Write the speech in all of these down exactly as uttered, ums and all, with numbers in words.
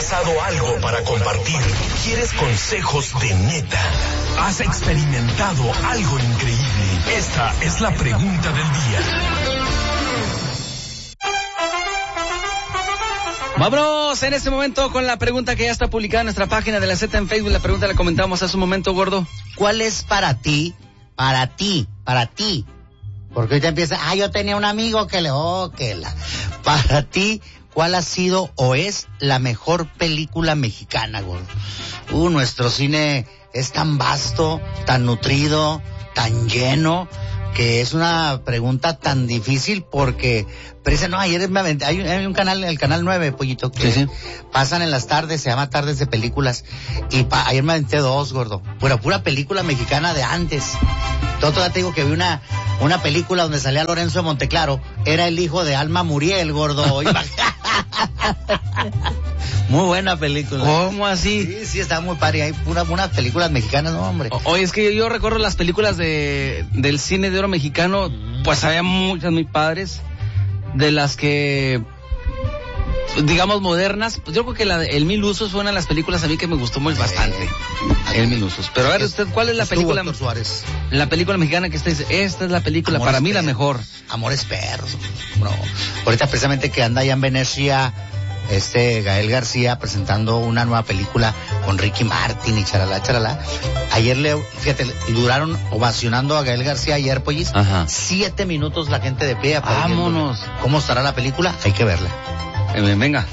pasado algo para compartir? ¿Quieres consejos de neta? ¿Has experimentado algo increíble? Esta es la pregunta del día. Vámonos en este momento con la pregunta que ya está publicada en nuestra página de la Z en Facebook. La pregunta la comentamos hace un momento, gordo. ¿Cuál es para ti, para ti, para ti? Porque ahorita empieza, ah, yo tenía un amigo que le, oh, que la... Para ti, ¿cuál ha sido o es la mejor película mexicana, gordo? Uh, nuestro cine es tan vasto, tan nutrido, tan lleno, que es una pregunta tan difícil porque, pero no, ayer me aventé, hay, hay un canal, el canal nueve, Pollito, que sí, sí. pasan en las tardes, se llama Tardes de Películas, y pa, ayer me aventé dos, gordo, pura, pura película mexicana de antes. Todo, te digo que vi una, una película donde salía Lorenzo de Monteclaro, era el hijo de Alma Muriel, gordo. Muy buena película. ¿Cómo así? Sí, sí, está muy padre. Hay unas una películas mexicanas, no, hombre. Oye, es que yo, yo recuerdo las películas de del cine de oro mexicano, pues había muchas muy padres, de las que, digamos, modernas. Pues yo creo que la de El Mil Usos fue una de las películas a mí que me gustó muy bastante. El Mil Usos. Pero a ver, usted, ¿cuál es la película? Suárez. La película mexicana que usted dice, esta es la película, Amores para mí perros. La mejor. Amores Perros. No. Ahorita precisamente que anda allá en Venecia, este Gael García presentando una nueva película con Ricky Martin y charalá, charalá. Ayer le, fíjate, duraron ovacionando a Gael García ayer, Pollis. Ajá. Siete minutos la gente de pie. Vámonos. ¿Cómo estará la película? Hay que verla. Eh, venga.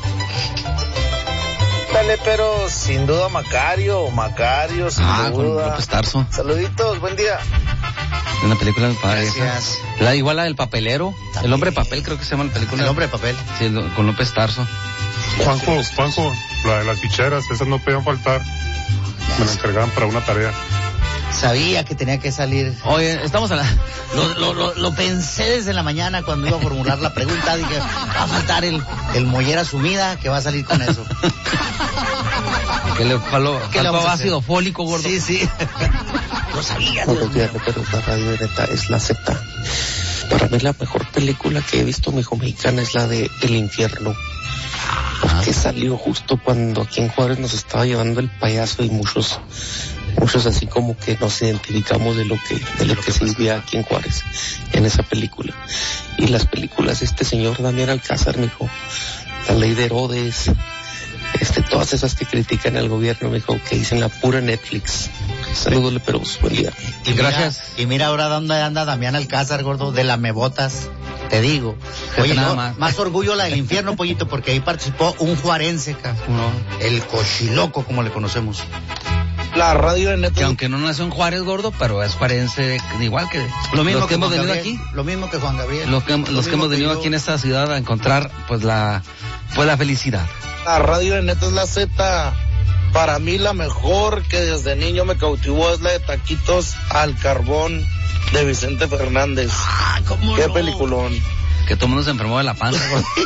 Dale, pero sin duda Macario, Macario, sin ah, duda. Con López Tarso. Saluditos, buen día. Una película muy padre. Gracias. La igual la del papelero. También. El hombre de papel, creo que se llama la película. El hombre de papel. Sí, con López Tarso. Juanjo, Juanjo, la de las ficheras, esas no podían faltar. Me la encargaban para una tarea. Sabía que tenía que salir. Oye, estamos a la... Lo, lo, lo, lo pensé desde la mañana cuando iba a formular la pregunta. Dije, va a faltar el, el mollera sumida que va a salir con eso. Que le faló, ¿Qué le faltó ácido fólico, gordo. Sí, sí. Lo sabía. Buenos días, pero la radio neta es la Z. Para mí la mejor película que he visto mexicana es la de El Infierno. Porque salió justo cuando aquí en Juárez nos estaba llevando el payaso y muchos, muchos así como que nos identificamos de lo que, de lo que se vivía aquí en Juárez, en esa película. Y las películas de este señor Damián Alcázar, mijo, La Ley de Herodes, este, todas esas que critican al gobierno, mijo, que dicen la pura Netflix. Saludos, Leperos, buen día. Y gracias. Mira, y mira ahora dónde anda Damián Alcázar, gordo, de la Mebotas. Te digo. Oye, nada no, más. más orgullo la del infierno, Pollito, porque ahí participó un juarense, no. El cochiloco, como le conocemos. La radio de Neto. Que aunque no nació en Juárez, gordo, pero es juarense, igual que lo mismo los que, que hemos Juan venido Gabriel, aquí. Lo mismo que Juan Gabriel. Los que, los que hemos venido que aquí en esta ciudad a encontrar, pues, la, pues, la felicidad. La radio de Neto es la Z. Para mí la mejor que desde niño me cautivó es la de Taquitos al Carbón de Vicente Fernández. Ah, ¿cómo Qué no? peliculón. Que todo el mundo se enfermó de la panza.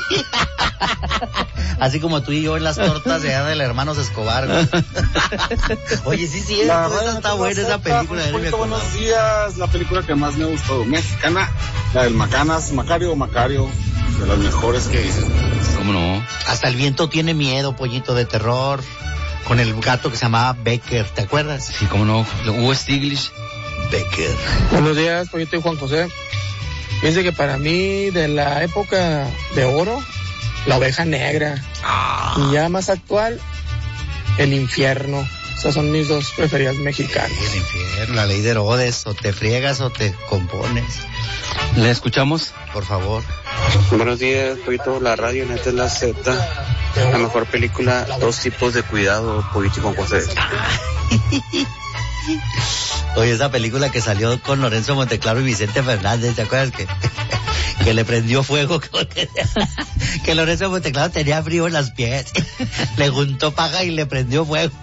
Así como tú y yo en las tortas de allá del Hermanos Escobar. Oye, sí, sí, la esa está buena esa película. Muy buenos días, la película que más me gustó mexicana, la del Macanas, Macario, Macario, de las mejores que dicen. ¿Cómo no? Hasta el viento tiene miedo, Pollito, de terror, con el gato que se llamaba Becker, ¿te acuerdas? Sí, cómo no, Hugo Stiglitz. Becker. Buenos días, Pollito y Juan José. Fíjense que para mí, de la época de oro, La Oveja Negra. Ah. Y ya más actual, El Infierno. Esas son mis dos preferidas mexicanas. El Infierno, La Ley de Herodes, o te friegas o te compones. ¿Le escuchamos? Por favor. Buenos días, Pollito, la radio neta es la Z. La mejor película, Dos Tipos de Cuidado, Pollito y Juan José. Oye, esa película que salió con Lorenzo Monteclaro y Vicente Fernández, ¿te acuerdas que, que le prendió fuego? Que, que Lorenzo Monteclaro tenía frío en las pies, le juntó paja y le prendió fuego.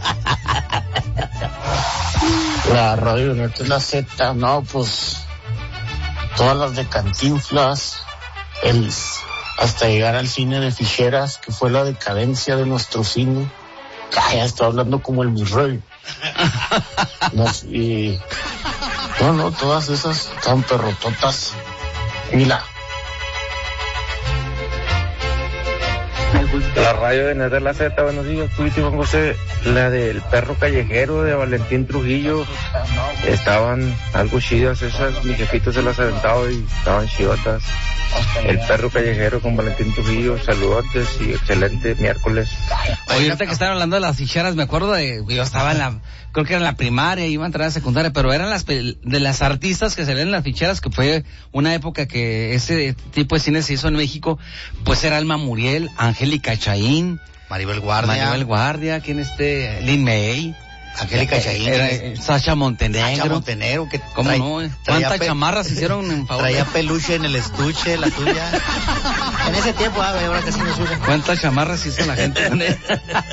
La radio no es la Z, no, pues todas las de Cantinflas, el, hasta llegar al cine de ficheras, que fue la decadencia de nuestro cine. Ay, ya estoy hablando como el mi rey. No, y no, no, todas esas están perrototas. Mira. La radio de Neta La Z, buenos días, Cuiti Juan José. La del perro callejero de Valentín Trujillo. Estaban algo chidas esas, mi jefito se las aventaba y estaban chidotas. El perro callejero con Valentín Trujillo, saludotes y excelente miércoles. Oye, ahorita que estaban hablando de las ficheras, me acuerdo de, yo estaba en la, creo que era en la primaria, iba a entrar a la secundaria, pero eran las, de las artistas que se leen en las ficheras, que fue una época que ese tipo de cine se hizo en México, pues era Alma Muriel, Angélica Chaín, Maribel Guardia, Maribel Guardia, ¿quién este? Lin May. Angélica Chaín, era, era, Sasha Montenegro. Sasha Montenegro, que ¿cómo trae, no? ¿Cuántas pe- chamarras hicieron en favor? Traía peluche en el estuche, la tuya. En ese tiempo, ah, ahora casi no sube. ¿Cuántas chamarras hizo la gente con él?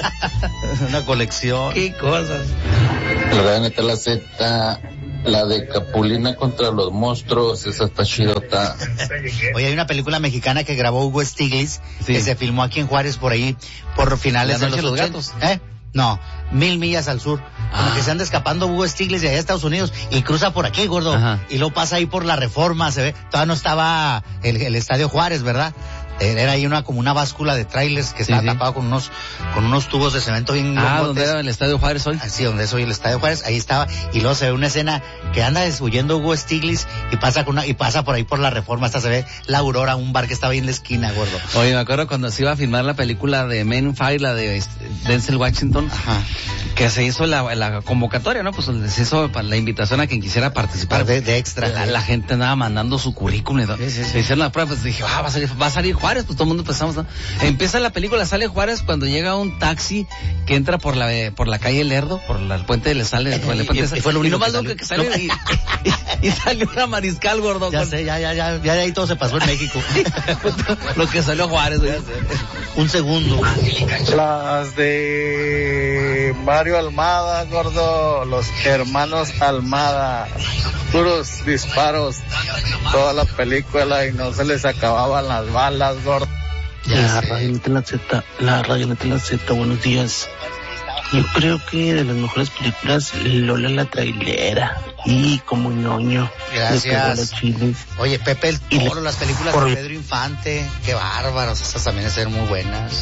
Una colección. Qué cosas. La verdad, Neta La Z, la de Capulina contra los monstruos, esa está chidota. Oye, hay una película mexicana que grabó Hugo Stiglitz, sí, que se filmó aquí en Juárez por ahí, por finales de los, los gatos. ¿Eh? No, Mil millas al sur. Como ah. que se anda escapando Hugo Stiglitz de allá a Estados Unidos y cruza por aquí, gordo. Ajá. Y luego pasa ahí por la Reforma, se ve. Todavía no estaba el, el Estadio Juárez, ¿verdad? Era ahí una como una báscula de trailers que sí, estaba sí. tapado con unos con unos tubos de cemento bien Ah, grandotes. ¿Dónde era el Estadio Juárez hoy? Sí, donde es hoy el Estadio Juárez, ahí estaba, y luego se ve una escena que anda huyendo Hugo Stiglitz y pasa con una, y pasa por ahí por la Reforma, hasta se ve la Aurora, un bar que estaba ahí en la esquina, gordo. Oye, me acuerdo cuando se iba a filmar la película de Men in Fight, la de Denzel Washington, ajá, que se hizo la, la convocatoria, ¿no? Pues se hizo la invitación a quien quisiera participar. De, de extra. La, la gente andaba mandando su currículum y todo. Sí, sí, sí. Se hicieron la prueba, pues dije, ah, va a salir, va a salir Juárez, pues todo el mundo pensamos, ¿no? Empieza la película, sale Juárez cuando llega un taxi que entra por la por la calle Lerdo, por la, el puente le sale, por el puente, y, y fue lo único y nomás que, que salió y, y, y salió una Mariscal, gordo. Ya con... sé, ya, ya, ya, ya de ahí todo se pasó en México. Lo que salió Juárez, ya sé. Un segundo. Las de Mario Almada, gordo, los hermanos Almada, puros disparos, toda la película y no se les acababan las balas, gordo. La radio Neta La Z, la radio Neta La Z, buenos días. Yo creo que de las mejores películas, Lola la trailera y como ñoño. Gracias. Oye, Pepe el Toro, las películas de Pedro Infante, qué bárbaros, esas también están muy buenas.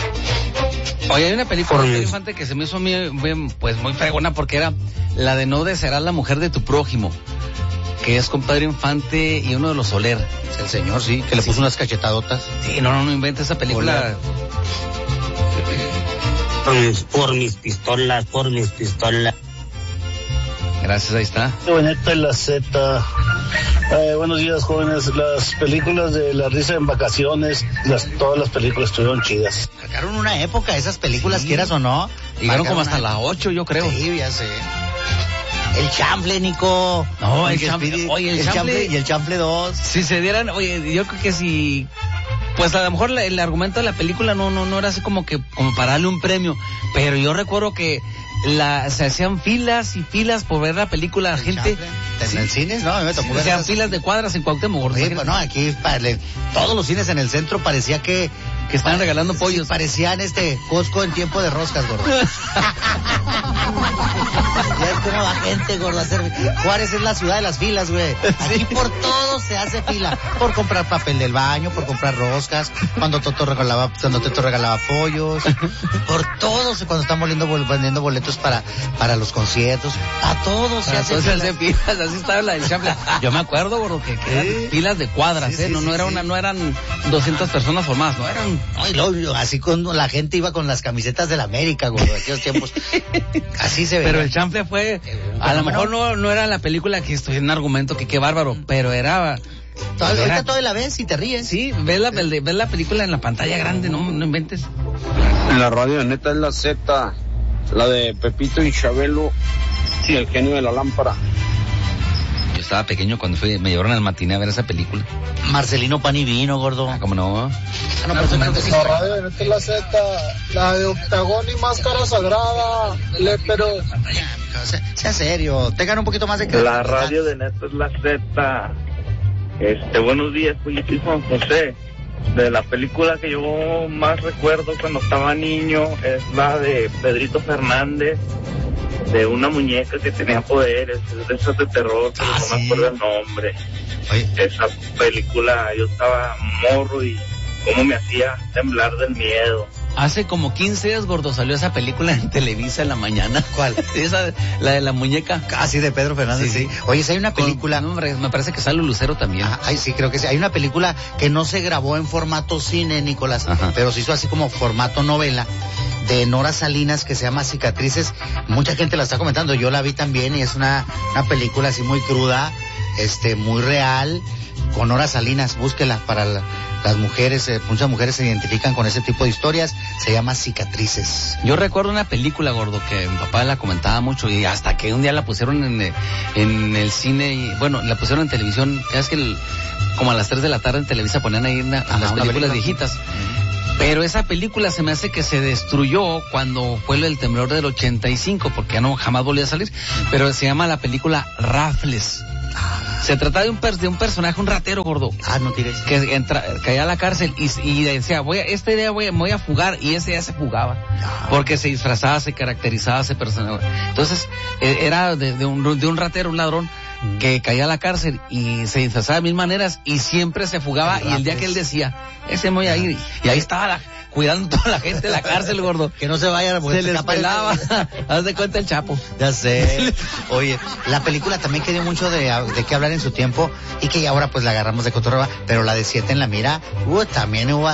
Oye, hay una película de Pedro Infante que se me hizo muy, muy, pues muy fregona porque era la de No desearás la mujer de tu prójimo, que es con Pedro Infante y uno de los Soler. El señor, sí, que le puso sí. unas cachetadotas. Sí, no, no, no inventa esa película. Por mis pistolas, por mis pistolas. Gracias, ahí está. Neta La Z. Eh, buenos días, jóvenes. Las películas de La Risa en Vacaciones, las, todas las películas estuvieron chidas. Marcaron una época esas películas, sí. quieras o no. Llegaron como hasta las ocho, yo creo. Sí, ya sé. El chanfle, Nico. No, el, el chanfle. Oye, el, el chanfle, chanfle y el chanfle dos. Si se dieran, oye, yo creo que si... Pues a lo mejor la, el argumento de la película no no no era así como que como para darle un premio, pero yo recuerdo que la se hacían filas y filas por ver la película, la gente en sí, el cine, no, me tocó sí, se hacían filas de cuadras en Cuauhtémoc. Sí, pues no, aquí todos los cines en el centro parecía que que estaban regalando pollos. Sí, parecían este Costco en tiempo de roscas, gordo. Ya es que no va gente, gordo, a hacer... Juárez es la ciudad de las filas, güey. Aquí sí. por todo se hace fila. Por comprar papel del baño, por comprar roscas, cuando Toto regalaba, cuando Toto regalaba pollos, por todo, cuando están vendiendo, vendiendo boletos para, para los conciertos, a todos se hace filas. Se hace filas. Así estaba la del Chample. Yo me acuerdo, gordo, que, que eran ¿Sí? filas de cuadras, sí, ¿eh? Sí, no, no, sí, era una, no eran doscientas personas formadas, no eran... Ay, lo, así cuando la gente iba con las camisetas de la América, güey, de aquellos tiempos. Así se ve. Pero el chanfle fue, a lo mejor no, no era la película que estoy en un argumento que qué bárbaro, pero era... Todo, era ahorita todo la ves y te ríes. Sí, ves la, ves la película en la pantalla grande, no, no inventes. En la radio Neta es la Z, la de Pepito y Chabelo y el genio de la lámpara. Yo estaba pequeño cuando fui, me llevaron al matiné a ver esa película. Marcelino Pan y Vino, gordo. Ah, ¿cómo no? Ah, no, no, no, no, la radio Neta es la Z, la de Octagón y Máscara Sagrada, Lépero. Sea, sea serio, tengan un poquito más de credibilidad. La radio de Neta es la Z. Este, buenos días, soy Juan José. De la película que yo más recuerdo cuando estaba niño es la de Pedrito Fernández, de una muñeca que tenía poderes, de esas de terror, pero ah, no sí. me acuerdo el nombre. Oye. Esa película, yo estaba morro y cómo me hacía temblar del miedo. Hace como quince días, gordo, salió esa película en Televisa en la mañana. ¿Cuál? Esa, la de la muñeca. Ah, sí, de Pedro Fernández, sí. sí. Oye, si hay una película... Con, me parece que sale Lucero también. Ajá, ay, sí, creo que sí. Hay una película que no se grabó en formato cine, Nicolás, Ajá. pero se hizo así como formato novela, de Nora Salinas, que se llama Cicatrices. Mucha gente la está comentando, yo la vi también, y es una, una película así muy cruda, este, muy real, con Nora Salinas, búsquela para la, las mujeres, eh, muchas mujeres se identifican con ese tipo de historias, se llama Cicatrices. Yo recuerdo una película, gordo, que mi papá la comentaba mucho, y hasta que un día la pusieron en, en el cine, y, bueno, la pusieron en televisión, es que el, como a las tres de la tarde en Televisa ponían ahí una, Ajá, las películas viejitas. Pero esa película se me hace que se destruyó cuando fue el temblor del ochenta y cinco, porque ya no jamás volvió a salir. Pero se llama la película Raffles. Ah. Se trata de un per, de un personaje, un ratero, gordo. Ah, no tires. Que entra, caía a la cárcel y, y decía, voy a, esta idea voy, voy a fugar, y ese día se fugaba. Ah. Porque se disfrazaba, se caracterizaba, se personaba. Entonces, era de, de, un, de un ratero, un ladrón, que caía a la cárcel y se disfrazaba de mil maneras y siempre se fugaba, el y el día que él decía, ese me voy a ir, y ahí estaba la, cuidando toda la gente de la cárcel, gordo. Que no se vayan, se les pelaba. Haz de cuenta el Chapo. Ya sé. Oye, la película también que dio mucho de, de qué hablar en su tiempo, y que ahora pues la agarramos de cotorreba, pero la de Siete en la Mira, uh, también hubo